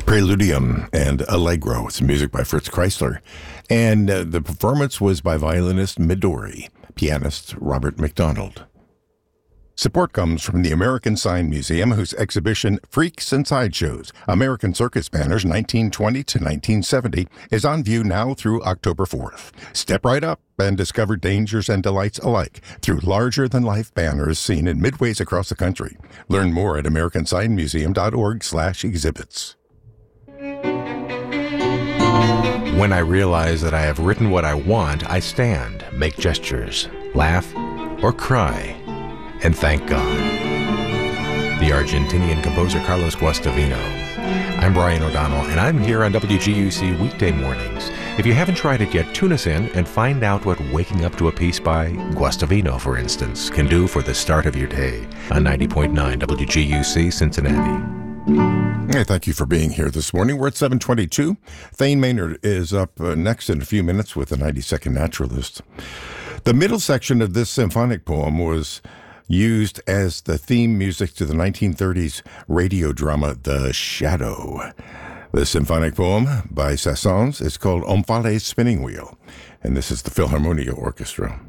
Preludium and Allegro. It's music by Fritz Kreisler. And the performance was by violinist Midori, pianist Robert McDonald. Support comes from the American Sign Museum, whose exhibition Freaks and Sideshows, American Circus Banners 1920 to 1970 is on view now through October 4th. Step right up and discover dangers and delights alike through larger-than-life banners seen in midways across the country. Learn more at americansignmuseum.org/exhibits. When I realize that I have written what I want, I stand, make gestures, laugh, or cry, and thank God. The Argentinian composer Carlos Guastavino. I'm Brian O'Donnell, and I'm here on WGUC weekday mornings. If you haven't tried it yet, tune us in and find out what waking up to a piece by Guastavino, for instance, can do for the start of your day on 90.9 WGUC Cincinnati. Hey, thank you for being here this morning. We're at 7:22. Thane Maynard is up next in a few minutes with the 90-second naturalist. The middle section of this symphonic poem was used as the theme music to the 1930s radio drama The Shadow. The symphonic poem by Saint-Saëns is called Omphale's Spinning Wheel, and this is the Philharmonia Orchestra.